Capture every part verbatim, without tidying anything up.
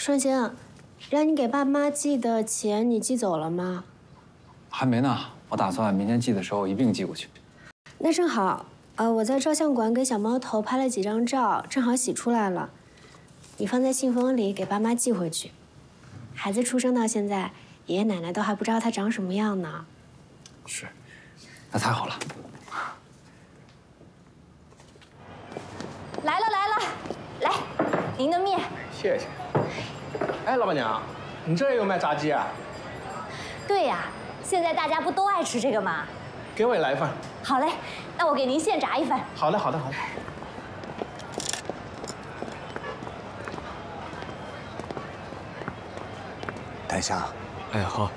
双晴，让你给爸妈寄的钱你寄走了吗？ 还没呢，我打算明天寄的时候一并寄过去。 那正好，呃，我在照相馆给小猫头拍了几张照，正好洗出来了，你放在信封里给爸妈寄回去。孩子出生到现在，爷爷奶奶都还不知道他长什么样呢。 是，那太好了。 来了来了，来，您的面。 谢谢。哎，老板娘，你这也有卖炸鸡啊？ 对呀，现在大家不都爱吃这个吗？ 给我也来一份。 好嘞，那我给您现炸一份。 好的，好的，好的。 等一下。 哎，好。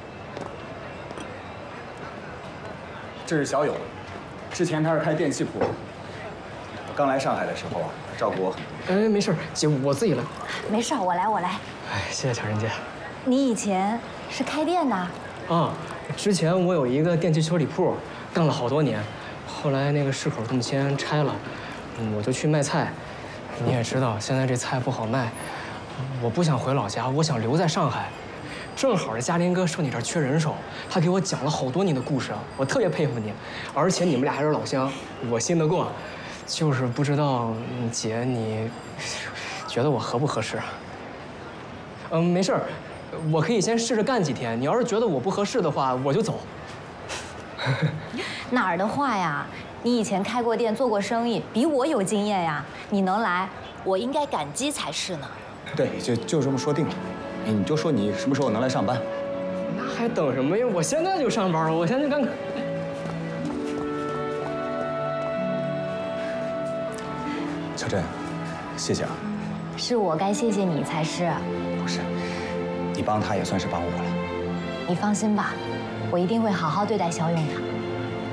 这是小勇，之前他是开电器铺。刚来上海的时候啊，他照顾我很多。 哎，没事，姐，我自己来。 没事，我来，我来。 哎，谢谢巧人姐。 你以前是开店的？ 啊，之前我有一个电器修理铺，干了好多年。后来那个市口动迁拆了，我就去卖菜。你也知道，现在这菜不好卖。我不想回老家，我想留在上海。正好这嘉林哥说你这儿缺人手，他给我讲了好多你的故事，我特别佩服你。而且你们俩还是老乡，我信得过。就是不知道姐你觉得我合不合适？嗯，没事儿，我可以先试着干几天。你要是觉得我不合适的话，我就走。 哪儿的话呀？你以前开过店，做过生意，比我有经验呀。你能来，我应该感激才是呢。 对，就就这么说定了。哎，你就说你什么时候能来上班？ 那还等什么呀？我现在就上班了，我先去看看。 小郑，谢谢啊。 是我该谢谢你才是。 不是，你帮他也算是帮我了。 你放心吧，我一定会好好对待小勇的。